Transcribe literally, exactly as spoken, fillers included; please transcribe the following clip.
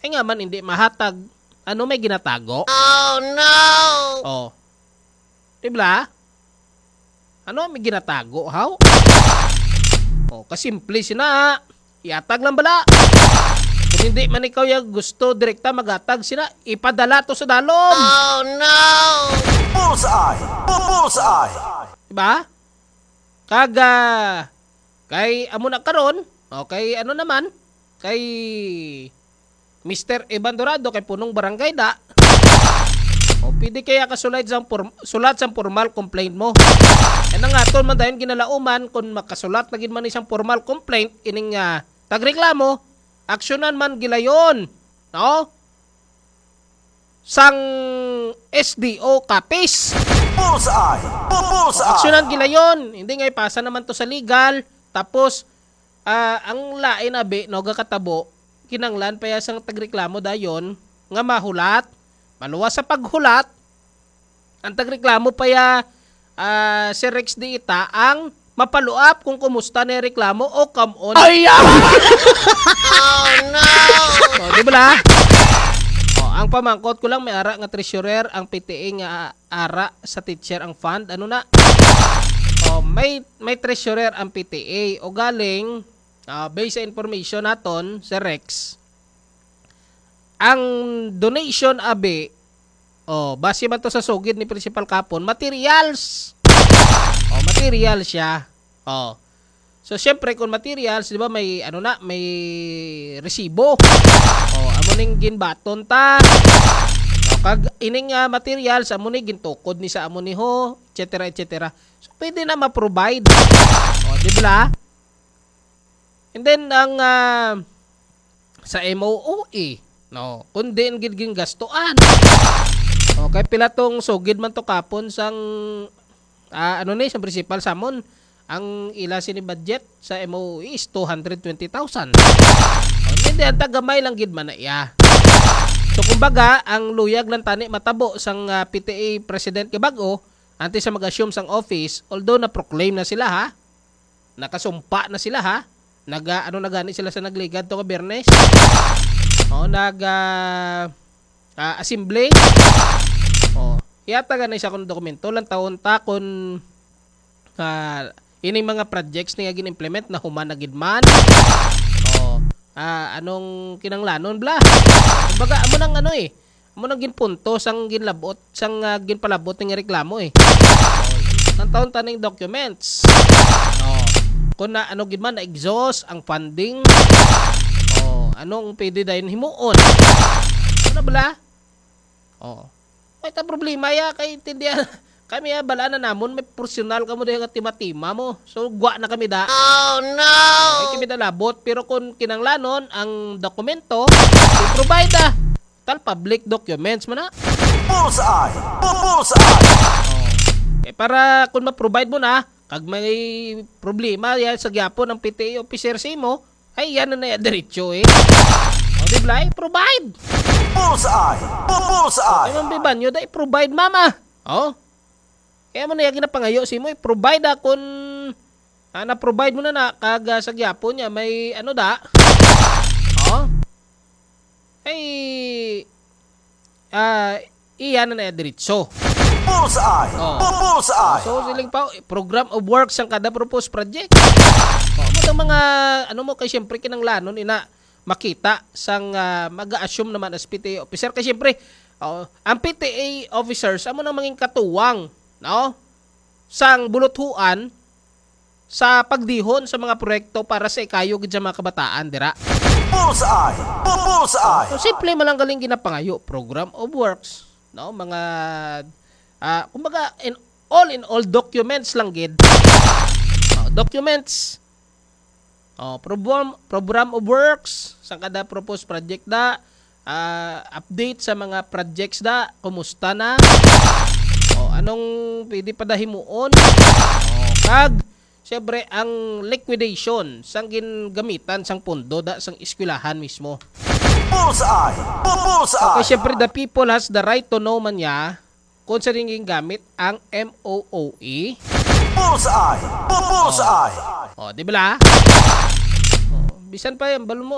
Ay nga man hindi mahatag. Ano may ginatago? Oh no! Oh. Diba? Ano may ginatago, how? Oh, kasimple sina. Iatag lang bala. Kung hindi man ikaw yung gusto direkta magatag sila, ipadala to sa dalom. Oh no! Bullseye! Bullseye! Diba? Kaga kay amo na karon, okay, ano naman? Kay Mister Evan Dorado kay punong barangay da. O pwede kaya kasulat sang form, sulat sang formal complaint mo. Yan ang aton man dayon ginalauman kung makasulat na gid man isang formal complaint ining uh, tagreklamo, aksyonan man gilayon, no? Sang S D O Kapis. Bullseye! Bullseye! Aksyonan gilayon, hindi nga ipasa naman to sa legal. Tapos uh, ang lain abi no gakatabo kinanglan paya sang tagreklamo dayon nga mahulat. Maluwas sa paghulat, ang tagreklamo paya uh, si Rex di ita ang mapaluap kung kumusta na reklamo o come on. Ay, oh no! O, di ba la? O, ang pamangkot ko lang may ara nga treasurer, ang P T A nga ara sa teacher ang fund. Ano na? O, may, may treasurer ang P T A o galing, uh, based sa information naton, si Rex, ang donation abi, oh, base man to sa sugid ni Principal Kapon, materials. Oh, materials siya. Oh. So syempre kung materials, 'di ba may ano na, may resibo. Oh, amo ning ginbaton ta. Oh, kag ining uh, materials amo ni gintukod ni sa amo ni ho, et cetera et cetera. So pwede na ma-provide. Oh, di ba? And then ang uh, sa M O O E, no, kundi ang gid gastuan. Okay, pila tong sugid man to kapon sang uh, ano ni sa principal samon ang ila sini budget sa M O O E is two hundred twenty thousand. Oh, hindi ang tagamay lang gid man na iya. So kumbaga ang luyag lang tani matabo sang uh, P T A president kabag-o antes sa mag-assume sang office, although na proclaim na sila ha. Nakasumpa na sila ha. Naga ano na gani sila sa nagligad to ka Biyernes. Oh, nag uh, uh, assembly. Oh, iyata ganay sa kun dokumento lang taon ta kun uh, ining mga projects nga gin-implement na human na gid man. Oh, uh, anong kinanglanon bla. Kumbaga amo nang ano eh. Amo nang ginpunto sang ginlabot, sang uh, ginpalabot ng reklamo eh. Oh, nang taon ta ning documents. Oh, kun na ano gid man na exhaust ang funding. Oh, anong pwede dayon himuon? Ano bala? Oh. May ta problema ya kay tindihan. Kami ya bala na namon may personal kamo dayon nga timatima mo. So gwa na kami da. Oh no! Ay kami da labot pero kung kinanglanon ang dokumento i-provide da. Tal public documents man na. Bullseye! Bullseye! Oh. Eh para kung ma-provide mo na kag may problema ya sa gyapon ng P T A officer si mo, ay yan na na diretso eh. O di ba? Provide. Bullseye! Bullseye! Ay mambiban nyo da i-provide mama. O. Kaya mo na yung ginapangayo si mo i-provide da kung ah, na-provide mo na na kag sa gyapon niya may ano da. O. Ay ah iyan na na diretso. Bullseye! Oh. Bullseye! So siling pa program of works ang kada proposed project. Oh, mo mga ano mo kay syempre kinanglanon ina makita sang uh, mag-assume naman as P T A officer kay syempre oh, ang P T A officers amo nang maging katuwang, no? Sang buluthuan sa pagdihon sa mga proyekto para sa ikayo gid sa mga kabataan dira. Bullseye! Bullseye! So simple man lang galing ginapangayo program of works, no? Mga ah uh, kumbaga in all in all documents lang gid. Oh, documents. Oh, program program of works sa kada proposed project da, uh, update sa mga projects da, kumusta na? Oh, anong pwede pa dahimuon? Oh, kag syempre ang liquidation sang gingamitan sang pondo da sang eskwelahan mismo. Bullseye! Bullseye! Okay, syempre the people has the right to know man ya kung sa rin gamit ang M O O E. Bullseye! Bullseye! Oh, di ba la? Oh, bisan pa yan, balo mo.